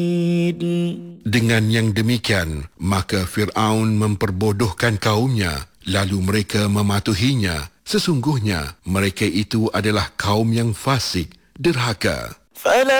Dengan yang demikian, maka Fir'aun memperbodohkan kaumnya, lalu mereka mematuhinya. Sesungguhnya mereka itu adalah kaum yang fasik, derhaka.